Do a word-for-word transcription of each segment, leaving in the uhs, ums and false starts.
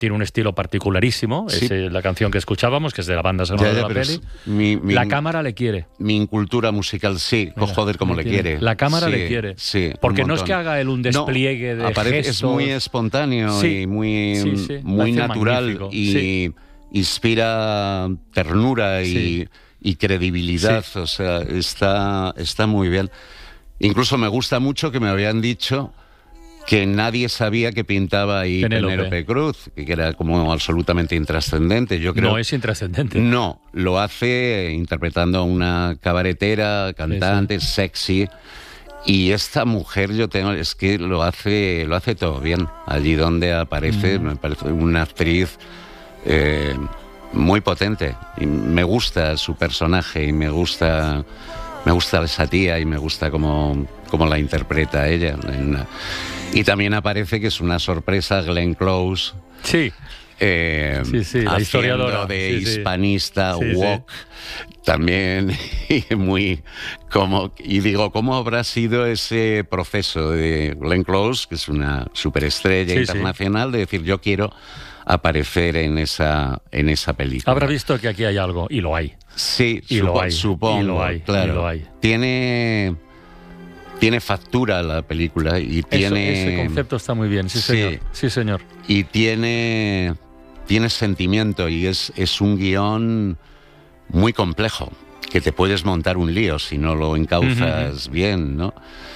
tiene un estilo particularísimo, sí. Es la canción que escuchábamos, que es de la banda sonora ya, ya, de la peli. Mi, mi, la cámara le quiere. Mi incultura musical, sí, Mira, joder, como le quiere. quiere. La cámara sí, le quiere. Sí, porque no es que haga él un despliegue no, de aparece, gestos. Es muy espontáneo sí. y muy, sí, sí. muy natural magnífico. y sí. inspira ternura y, sí. y credibilidad. Sí. O sea, está, está muy bien. Incluso me gusta mucho que me habían dicho que nadie sabía que pintaba ahí Penélope, Penélope Cruz, que era como absolutamente intrascendente. Yo creo, no es intrascendente. No, lo hace interpretando a una cabaretera, cantante, sí, sí. sexy. Y esta mujer, yo tengo, es que lo hace, lo hace todo bien. Allí donde aparece, mm. me parece una actriz eh, muy potente. Y me gusta su personaje y me gusta, me gusta esa tía y me gusta cómo, cómo la interpreta ella. Y también aparece, que es una sorpresa, Glenn Close. Sí. Eh, sí, sí, la historiadora de sí, hispanista, sí. woke, sí, sí. También y muy como y digo, ¿cómo habrá sido ese proceso de Glenn Close, que es una superestrella sí, internacional, sí. de decir, yo quiero aparecer en esa en esa película? Habrá visto que aquí hay algo, y lo hay. Sí, y supo, lo hay, supongo, y lo hay, claro. Y lo hay. Tiene Tiene factura la película y tiene... Eso, ese concepto está muy bien, sí, sí señor. Sí, señor. Y tiene, tiene sentimiento y es, es un guión muy complejo, que te puedes montar un lío si no lo encauzas uh-huh. bien, ¿no?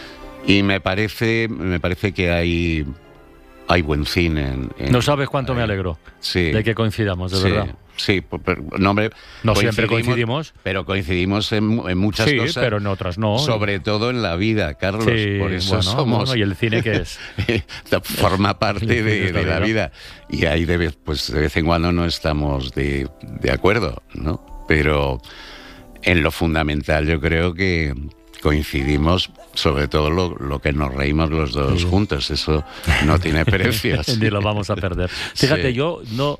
Y me parece, me parece que hay, hay buen cine. En, en, no sabes cuánto ahí. me alegro sí. de que coincidamos, de sí. verdad. Sí, pero, no, hombre, no coincidimos, siempre coincidimos. Pero coincidimos en, en muchas sí, cosas. Sí, pero en otras no. Sobre todo en la vida, Carlos. Sí, por eso bueno, somos... Bueno, ¿y el cine qué es? Forma parte de, de, de la vida. Y ahí de vez, pues, de vez en cuando no estamos de, de acuerdo, ¿no? Pero en lo fundamental yo creo que coincidimos, sobre todo lo, lo que nos reímos los dos sí. juntos. Eso no tiene precio. Ni lo vamos a perder. Fíjate, sí. yo no...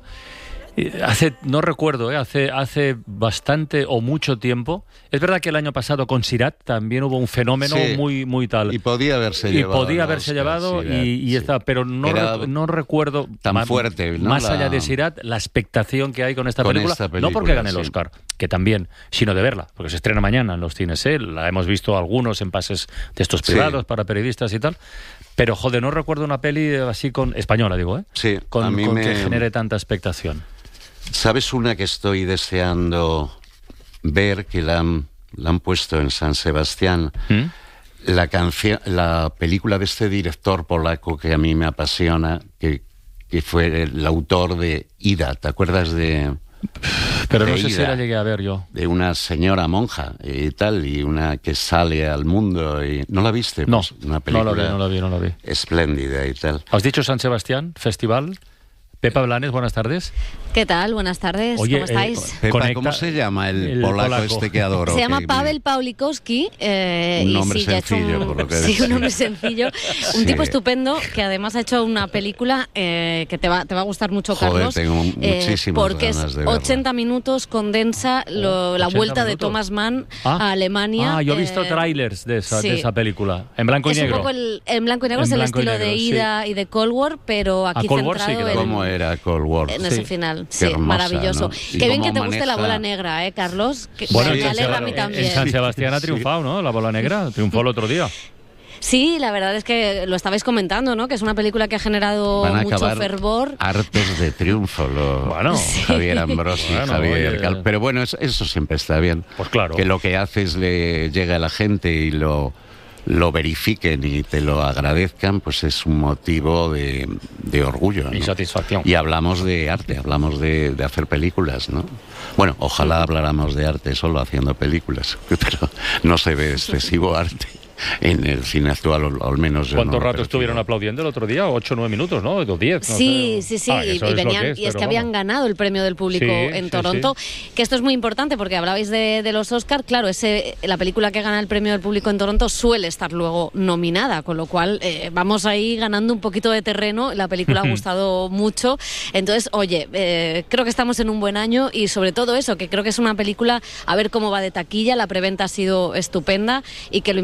Hace, no recuerdo, ¿eh? hace, hace bastante o mucho tiempo. Es verdad que el año pasado con Sirat también hubo un fenómeno sí, muy, muy tal. Y podía haberse y llevado. podía haberse Oscar, llevado Sirat, y, y sí. está, pero no, rec, no recuerdo tan más, fuerte, ¿no? Más la... allá de Sirat, la expectación que hay con esta, con película, esta película. No porque gane el sí. Oscar, que también, sino de verla, porque se estrena mañana en los cines. ¿eh? La hemos visto algunos en pases de estos privados sí. para periodistas y tal. Pero, joder, no recuerdo una peli así con española, digo, ¿eh? Sí, con, a mí con me... que genere tanta expectación. ¿Sabes una que estoy deseando ver, que la han, la han puesto en San Sebastián? ¿Mm? La canción, la película de este director polaco que a mí me apasiona, que, que fue el autor de Ida. ¿Te acuerdas de...? Pero de no sé Ida, si la llegué a ver yo. De una señora monja y tal, y una que sale al mundo. Y, ¿no la viste? No, pues una película no la vi, no la vi, no la vi. Espléndida y tal. ¿Has dicho San Sebastián, festival? Pepa Blanes, buenas tardes. ¿Qué tal? Buenas tardes. Oye, ¿Cómo estáis? Eh, Pepa, Conecta, ¿cómo se llama el, el polaco, polaco este que adoro? Se llama que, Pavel Pawlikowski. Eh, un nombre y sí, sencillo, un, por lo que sí, decía. un nombre sencillo. Un sí. tipo estupendo que además ha hecho una película eh, que te va, te va a gustar mucho, Joder, Carlos. tengo muchísimas eh, porque ganas es de verla. ochenta minutos, condensa lo, la vuelta minutos. de Thomas Mann ah. a Alemania. Ah, yo he visto eh, trailers de esa, sí. de esa película. En blanco y es negro. Un poco el, en blanco y negro en es el estilo negro, de Ida sí. y de Cold War, pero aquí Cold War, centrado sí, en... ¿Cómo era Cold War? En sí. ese final, Qué sí, hermosa, maravilloso. ¿no? Qué bien que te maneja... guste la bola negra, ¿eh, Carlos? Que bueno, me en, alegra San, a mí también. en San Sebastián ha triunfado, ¿no? La bola negra triunfó el otro día. Sí, la verdad es que lo estabais comentando, ¿no? Que es una película que ha generado Van a mucho acabar fervor. Hartos de triunfo, lo... bueno, sí. Javier Ambrosi, bueno, Javier oye... Cal... Pero bueno, eso, eso siempre está bien. Pues claro. Que lo que haces le llega a la gente y lo... lo verifiquen y te lo agradezcan, pues es un motivo de, de orgullo, ¿no? Y satisfacción. Y hablamos de arte, hablamos de, de hacer películas, ¿no? Bueno, ojalá habláramos de arte solo haciendo películas, pero no se ve excesivo arte en el cine actual, o al menos yo ¿Cuánto no rato estuvieron aplaudiendo el otro día? ¿Ocho o nueve minutos, no? ¿O diez? No sí, sé. sí, sí, ah, y, y, y, venían, es, y es que vamos. habían ganado el premio del público sí, en sí, Toronto, sí. que esto es muy importante porque hablabais de, de los Oscar, claro, ese, la película que gana el premio del público en Toronto suele estar luego nominada, con lo cual eh, vamos ahí ganando un poquito de terreno, la película ha gustado mucho, entonces, oye, eh, creo que estamos en un buen año y sobre todo eso, que creo que es una película, a ver cómo va de taquilla, la preventa ha sido estupenda y que lo importante es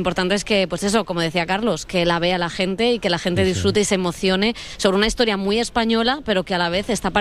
es que, pues eso, como decía Carlos, que la vea la gente y que la gente disfrute y se emocione sobre una historia muy española, pero que a la vez está